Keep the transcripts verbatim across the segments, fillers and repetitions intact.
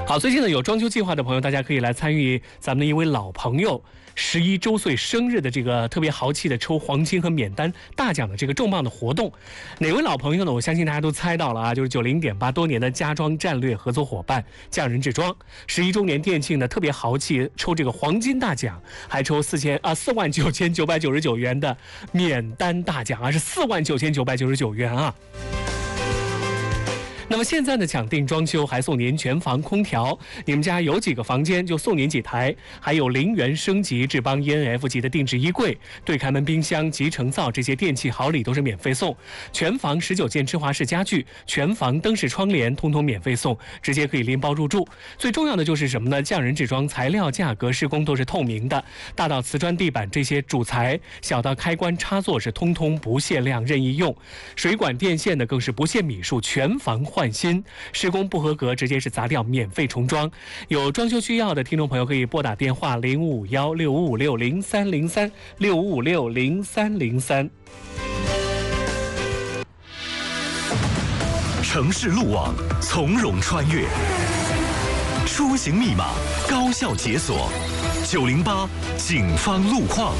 好，最近呢有装修计划的朋友，大家可以来参与咱们的一位老朋友十一周岁生日的这个特别豪气的抽黄金和免单大奖的这个重磅的活动。哪位老朋友呢？我相信大家都猜到了啊，就是九零点八多年的家装战略合作伙伴匠人制装，十一周年店庆的特别豪气，抽这个黄金大奖，还抽四千啊四万九千九百九十九元的免单大奖啊，是四万九千九百九十九元啊。那么现在呢，抢定装修还送您全房空调，你们家有几个房间就送您几台，还有零元升级智邦 E N F 级的定制衣柜、对开门冰箱、集成灶这些电器好礼都是免费送，全房十九件芝华士家具、全房灯饰窗帘通通免费送，直接可以拎包入住。最重要的就是什么呢？匠人制装材料、价格、施工都是透明的，大到瓷砖地板这些主材，小到开关插座是通通不限量任意用，水管电线呢更是不限米数，全房换换新，施工不合格直接是砸掉，免费重装。有装修需要的听众朋友可以拨打电话零五五幺六五五六零三零三六五五六零三零三。 城市路网从容穿越，出行密码高效解锁，九零八警方路况。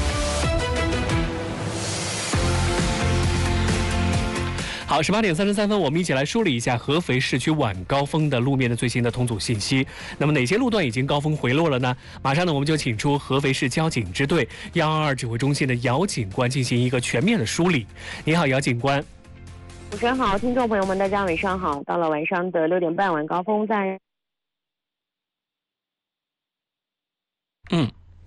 好，十八点三十三分，我们一起来梳理一下合肥市区晚高峰的路面的最新的通阻信息。那么哪些路段已经高峰回落了呢？马上呢，我们就请出合肥市交警支队一二二指挥中心的姚警官进行一个全面的梳理。你好，姚警官。 主持人好，听众朋友们，大家晚上好。到了晚上的六点半，晚高峰在嗯。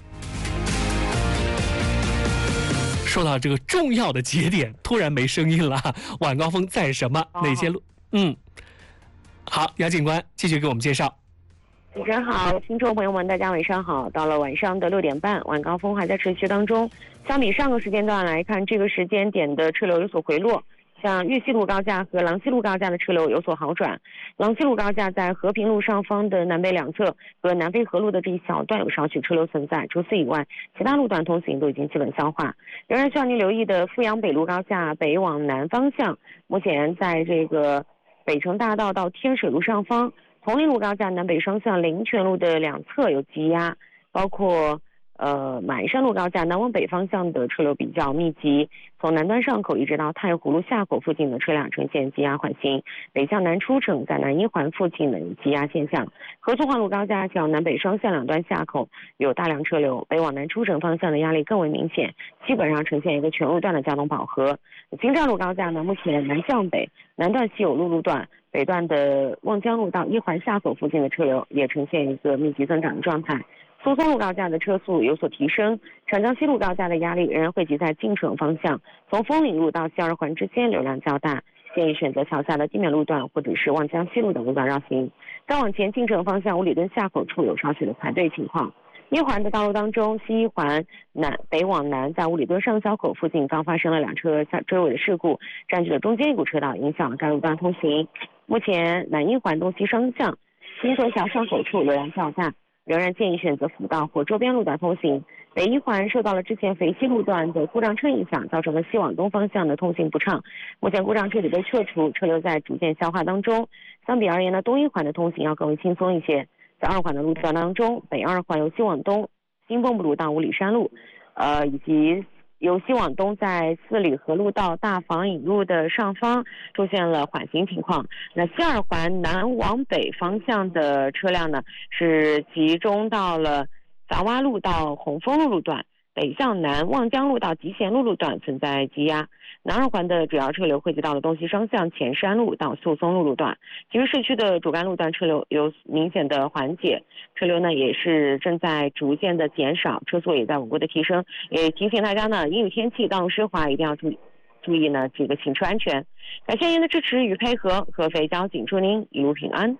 说到这个重要的节点，突然没声音了。晚高峰在什么？哦、哪些路？嗯，好，姚警官继续给我们介绍。 主持人好，听众朋友们，大家晚上好。到了晚上的六点半，晚高峰还在持续当中。相比上个时间段来看，这个时间点的车流有所回落。像玉溪路高架和郎溪路高架的车流有所好转，郎溪路高架在和平路上方的南北两侧和南飞河路的这一小段有少许车流存在，除此以外，其他路段通行都已经基本消化。仍然需要您留意的富阳北路高架北往南方向，目前在这个北城大道到天水路上方，铜陵路高架南北双向林泉路的两侧有积压，包括呃，马鞍山路高架南往北方向的车流比较密集，从南端上口一直到太湖路下口附近的车辆呈现积压缓行，北向南出城在南一环附近的积压现象。合作环路高架向南北双向两端下口有大量车流，北往南出城方向的压力更为明显，基本上呈现一个全路段的交通饱和。京站路高架呢，目前南向北南段西有路路段，北段的望江路到一环下口附近的车流也呈现一个密集增长的状态。苏松路高架的车速有所提升，长江西路高架的压力仍然汇集在进城方向，从枫岭路到西二环之间流量较大，建议选择桥下的地面路段或者是望江西路等路段绕行。再往前进城方向五里墩下口处有少许的排队情况。一环的道路当中，西一环南北往南在五里墩上小口附近刚发生了两车追尾的事故，占据了中间一股车道，影响了该路段通行。目前南一环东西双向新河峡上口处流量较大，仍然建议选择辅道或周边路段通行。北一环受到了之前肥西路段的故障车影响，造成了西往东方向的通行不畅。目前故障车已被撤除，车流在逐渐消化当中。相比而言呢，东一环的通行要更为轻松一些。在二环的路段当中，北二环由西往东新蚌埠路到五里山路，呃，以及由西往东在四里河路到大房引路的上方出现了缓行情况。那西二环南往北方向的车辆呢，是集中到了杂洼路到红枫路路段，北向南望江路到集贤路路段存在积压。南二环的主要车流汇集到了东西双向前山路到宿松路路段，其余市区的主干路段车流有明显的缓解，车流呢也是正在逐渐的减少，车速也在稳步的提升。也提醒大家呢，阴雨天气道路湿滑，一定要注意注意呢这个行车安全。感谢您的支持与配合，合肥交警祝您一路平安。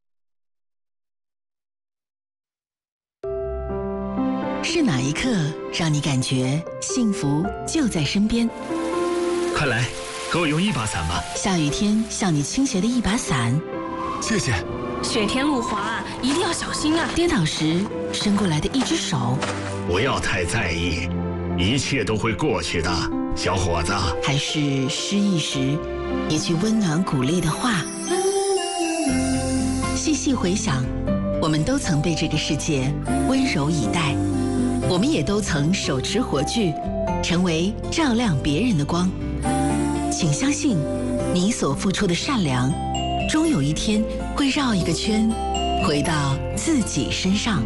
是哪一刻让你感觉幸福就在身边？ 快来，给我用一把伞吧。 下雨天向你倾斜的一把伞， 谢谢。 雪天路滑，一定要小心啊！ 跌倒时伸过来的一只手， 不要太在意，一切都会过去的，小伙子。 还是失意时一句温暖鼓励的话，细细回想， 我们都曾被这个世界温柔以待，我们也都曾手持火炬，成为照亮别人的光。请相信，你所付出的善良，终有一天会绕一个圈，回到自己身上。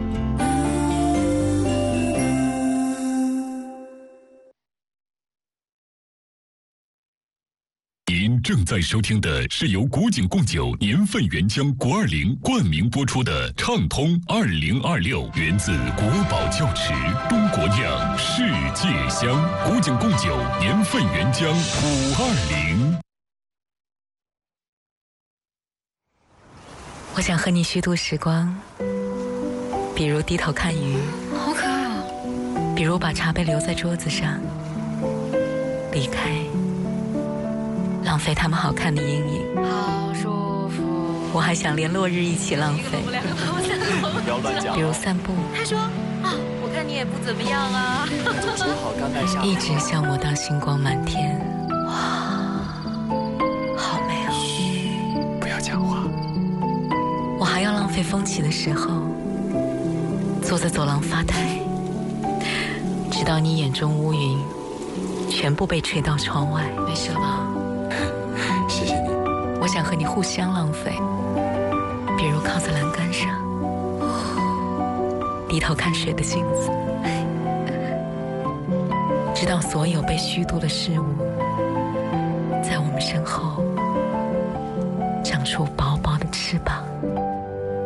您正在收听的是由古井贡酒年份原浆国二零冠名播出的《畅通二零二六》，源自国宝窖池，中国酿，世界香。古井贡酒年份原浆五二零。 我想和你虚度时光，比如低头看鱼， 好可爱哦。 比如把茶杯留在桌子上，离开，浪费他们好看的阴影。 好舒服。 我还想连落日一起浪费， 不要乱讲。 比如散步。 他说啊，我看你也不怎么样啊。 煮好干麦下。 一直消磨到星光满天。哇，好美哦。 嘘，不要讲话。 我还要浪费风起的时候，坐在走廊发呆，直到你眼中乌云全部被吹到窗外。没事了吗？ 谢谢你。 我想和你互相浪费，比如靠在栏杆上，低头看水的镜子，直到所有被虚度的事物，在我们身后长出薄